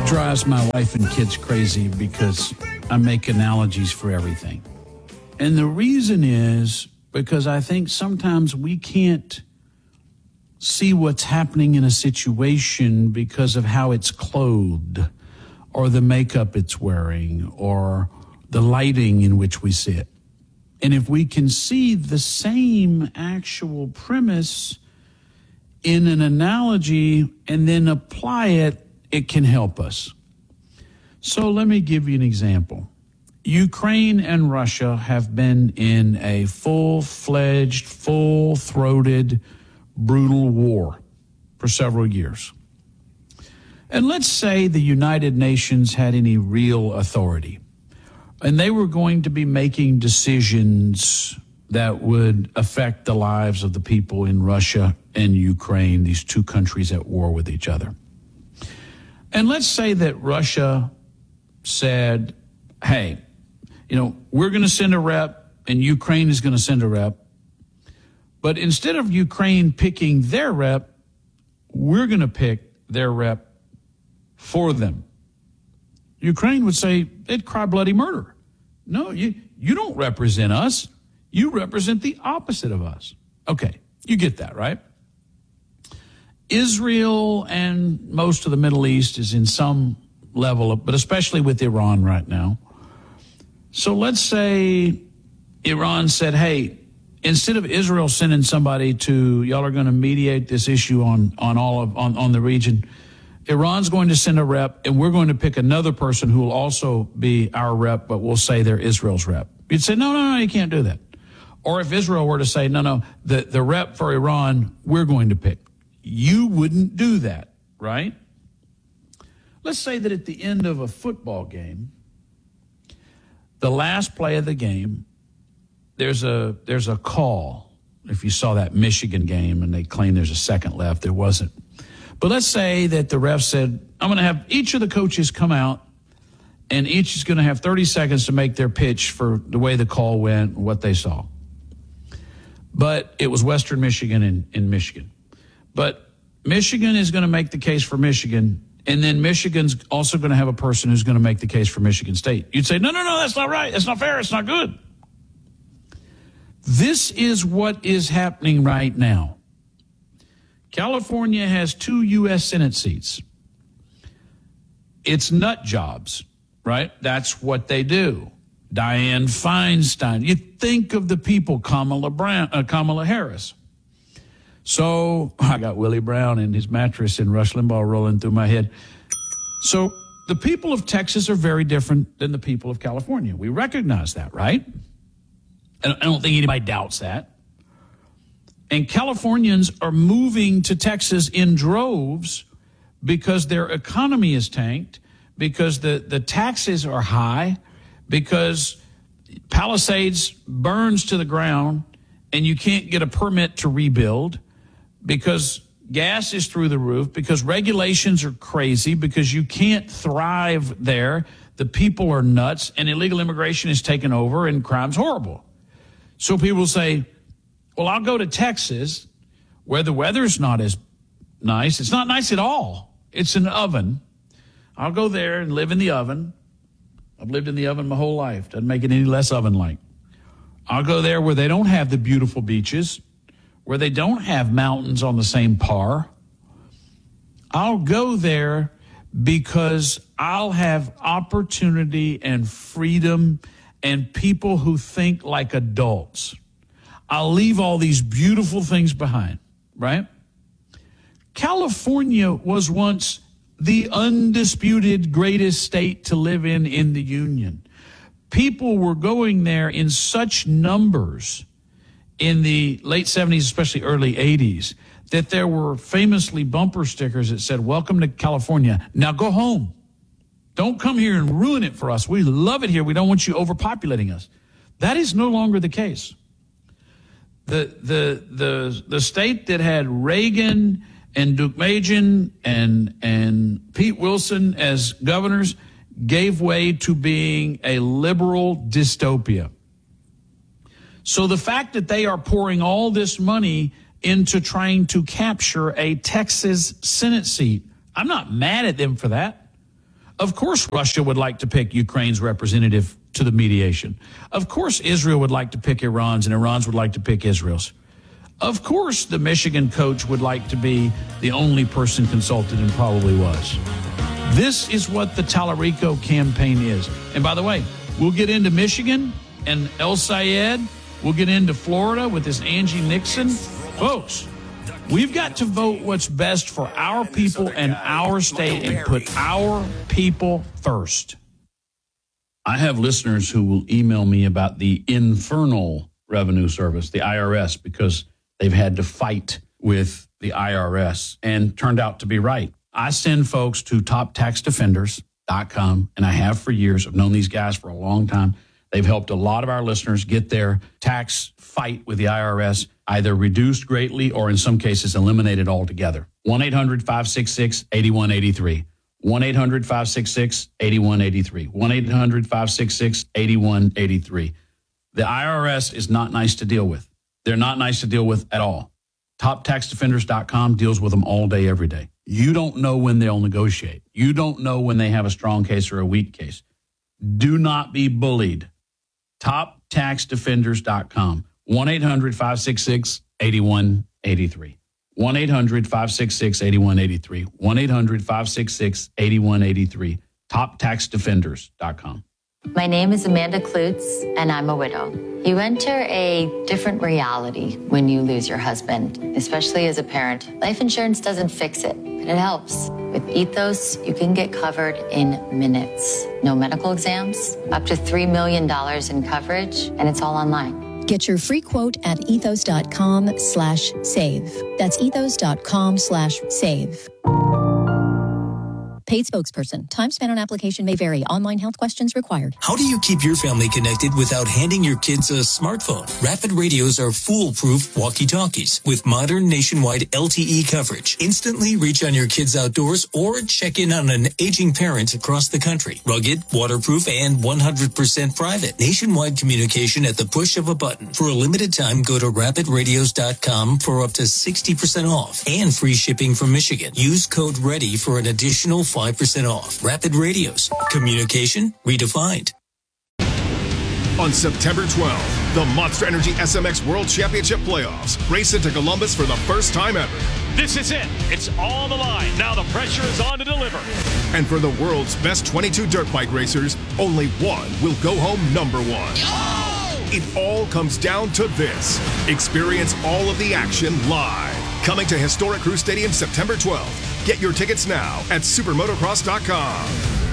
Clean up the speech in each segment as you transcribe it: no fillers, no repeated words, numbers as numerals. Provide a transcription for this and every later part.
drives my wife and kids crazy because I make analogies for everything. And the reason is because I think sometimes we can't see what's happening in a situation because of how it's clothed or the makeup it's wearing or the lighting in which we see it. And if we can see the same actual premise in an analogy and then apply it, it can help us. So let me give you an example. Ukraine and Russia have been in a full-fledged, full-throated, brutal war for several years. And let's say the United Nations had any real authority, and they were going to be making decisions that would affect the lives of the people in Russia and Ukraine, these two countries at war with each other. And let's say that Russia said, hey, we're going to send a rep and Ukraine is going to send a rep. But instead of Ukraine picking their rep, we're going to pick their rep for them. Ukraine would say, they'd cry bloody murder. No, you don't represent us. You represent the opposite of us. Okay, you get that, right? Israel and most of the Middle East is in some level, but especially with Iran right now. So let's say Iran said, hey, instead of Israel sending somebody to, y'all are going to mediate this issue on the region, Iran's going to send a rep, and we're going to pick another person who will also be our rep, but we'll say they're Israel's rep. You'd say, no, you can't do that. Or if Israel were to say, no, the rep for Iran, we're going to pick. You wouldn't do that, right? Let's say that at the end of a football game, the last play of the game, there's a call. If you saw that Michigan game and they claim there's a second left, there wasn't. But let's say that the ref said, I'm going to have each of the coaches come out, and each is going to have 30 seconds to make their pitch for the way the call went and what they saw. But it was Western Michigan in Michigan. But Michigan is going to make the case for Michigan, and then Michigan's also going to have a person who's going to make the case for Michigan State. You'd say, no, that's not right. That's not fair. It's not good. This is what is happening right now. California has 2 U.S. Senate seats. It's nut jobs, right? That's what they do. Dianne Feinstein. You think of the people, Kamala Harris. So I got Willie Brown and his mattress and Rush Limbaugh rolling through my head. So the people of Texas are very different than the people of California. We recognize that, right? I don't think anybody doubts that. And Californians are moving to Texas in droves because their economy is tanked, because the taxes are high, because Palisades burns to the ground and you can't get a permit to rebuild, because gas is through the roof, because regulations are crazy, because you can't thrive there. The people are nuts and illegal immigration is taken over and crime's horrible. So people say, well, I'll go to Texas where the weather's not as nice. It's not nice at all. It's an oven. I'll go there and live in the oven. I've lived in the oven my whole life. Doesn't make it any less oven-like. I'll go there where they don't have the beautiful beaches, where they don't have mountains on the same par. I'll go there because I'll have opportunity and freedom and people who think like adults. I'll leave all these beautiful things behind, right? California was once the undisputed greatest state to live in the Union. People were going there in such numbers in the late 70s, especially early 80s, that there were famously bumper stickers that said, welcome to California. Now go home. Don't come here and ruin it for us. We love it here. We don't want you overpopulating us. That is no longer the case. The state that had Reagan and Deukmejian and Pete Wilson as governors gave way to being a liberal dystopia. So the fact that they are pouring all this money into trying to capture a Texas Senate seat, I'm not mad at them for that. Of course, Russia would like to pick Ukraine's representative to the mediation. Of course, Israel would like to pick Iran's, and Iran's would like to pick Israel's. Of course, the Michigan coach would like to be the only person consulted, and probably was. This is what the Tallarico campaign is. And by the way, we'll get into Michigan and El Sayed. We'll get into Florida with this Angie Nixon. Folks, we've got to vote what's best for our people and our state and put our people first. I have listeners who will email me about the Infernal Revenue Service, the IRS, because they've had to fight with the IRS and turned out to be right. I send folks to toptaxdefenders.com, and I have for years. I've known these guys for a long time. They've helped a lot of our listeners get their tax fight with the IRS either reduced greatly or in some cases eliminated altogether. 1-800-566-8183. 1-800-566-8183. 1-800-566-8183. The IRS is not nice to deal with. They're not nice to deal with at all. TopTaxDefenders.com deals with them all day, every day. You don't know when they'll negotiate. You don't know when they have a strong case or a weak case. Do not be bullied. TopTaxDefenders.com. 1-800-566-8183. 1-800-566-8183. 1-800-566-8183. TopTaxDefenders.com. My name is Amanda Klutz, and I'm a widow. You enter a different reality when you lose your husband, especially as a parent. Life insurance doesn't fix it, but it helps. With Ethos, you can get covered in minutes. No medical exams, up to $3 million in coverage, and it's all online. Get your free quote at ethos.com/save. That's ethos.com/save. Paid spokesperson. Time spent on application may vary. Online health questions required. How do you keep your family connected without handing your kids a smartphone? Rapid Radios are foolproof walkie-talkies with modern nationwide LTE coverage. Instantly reach on your kids outdoors or check in on an aging parent across the country. Rugged, waterproof, and 100% private. Nationwide communication at the push of a button. For a limited time, go to rapidradios.com for up to 60% off and free shipping from Michigan. Use code READY for an additional 5% off. Rapid Radios. Communication redefined. On September 12th, the Monster Energy SMX World Championship Playoffs race into Columbus for the first time ever. This is it. It's on the line. Now the pressure is on to deliver. And for the world's best 22 dirt bike racers, only one will go home number one. Oh! It all comes down to this. Experience all of the action live. Coming to Historic Crew Stadium September 12th. Get your tickets now at supermotocross.com.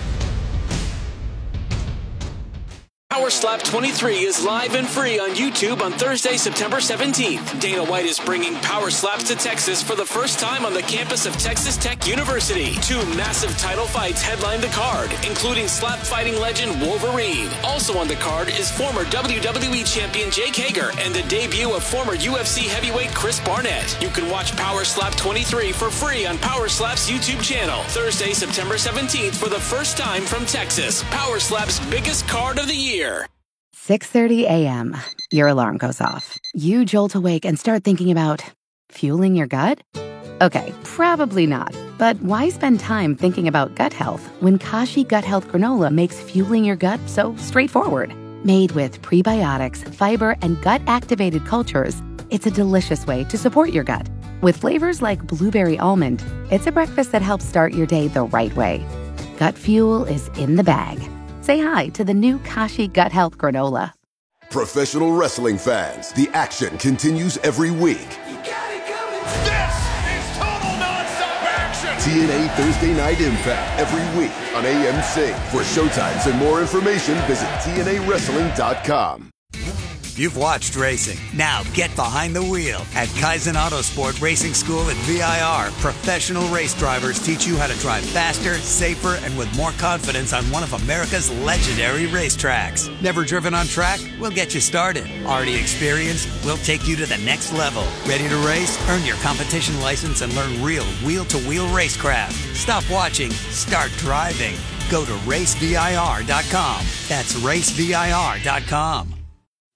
Power Slap 23 is live and free on YouTube on Thursday, September 17th. Dana White is bringing Power Slaps to Texas for the first time on the campus of Texas Tech University. 2 massive title fights headline the card, including slap fighting legend Wolverine. Also on the card is former WWE champion Jake Hager and the debut of former UFC heavyweight Chris Barnett. You can watch Power Slap 23 for free on Power Slap's YouTube channel. Thursday, September 17th for the first time from Texas. Power Slap's biggest card of the year. 6:30 a.m. Your alarm goes off. You jolt awake and start thinking about fueling your gut? Okay, probably not. But why spend time thinking about gut health when Kashi Gut Health Granola makes fueling your gut so straightforward? Made with prebiotics, fiber, and gut-activated cultures, it's a delicious way to support your gut. With flavors like blueberry almond, it's a breakfast that helps start your day the right way. Gut fuel is in the bag. Say hi to the new Kashi Gut Health Granola. Professional wrestling fans, the action continues every week. You got it coming. This is total nonstop action. TNA Thursday Night Impact every week on AMC. For showtimes and more information, visit TNAWrestling.com. You've watched racing. Now get behind the wheel. At Kaizen Autosport Racing School at VIR, professional race drivers teach you how to drive faster, safer, and with more confidence on one of America's legendary racetracks. Never driven on track? We'll get you started. Already experienced? We'll take you to the next level. Ready to race? Earn your competition license and learn real wheel-to-wheel racecraft. Stop watching. Start driving. Go to racevir.com. That's racevir.com.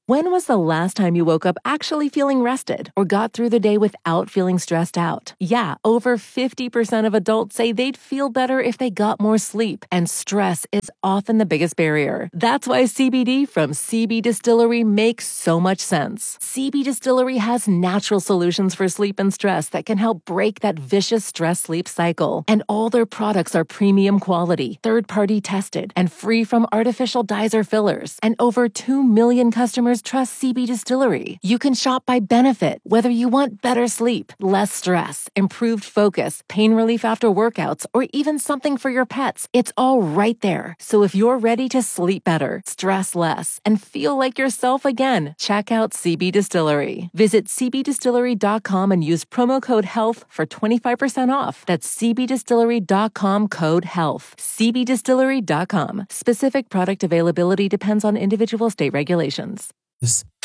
When was the last time you woke up actually feeling rested or got through the day without feeling stressed out? Yeah, over 50% of adults say they'd feel better if they got more sleep, and stress is often the biggest barrier. That's why CBD from CB Distillery makes so much sense. CB Distillery has natural solutions for sleep and stress that can help break that vicious stress-sleep cycle. And all their products are premium quality, third-party tested, and free from artificial dyes or fillers. And over 2 million customers trust CB Distillery. You can shop by benefit, whether you want better sleep, less stress, improved focus, pain relief after workouts, or even something for your pets. It's all right there. So if you're ready to sleep better, stress less, and feel like yourself again, check out CB Distillery. Visit cbdistillery.com and use promo code HEALTH for 25% off. That's cbdistillery.com, code HEALTH. cbdistillery.com. Specific product availability depends on individual state regulations.